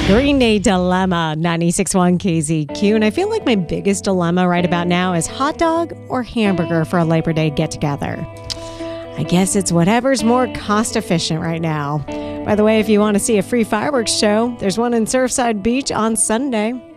Green Day Dilemma, 96.1 KZQ. And I feel like my biggest dilemma right about now is hot dog or hamburger for a Labor Day get-together. I guess it's whatever's more cost-efficient right now. By the way, if you want to see a free fireworks show, there's one in Surfside Beach on Sunday.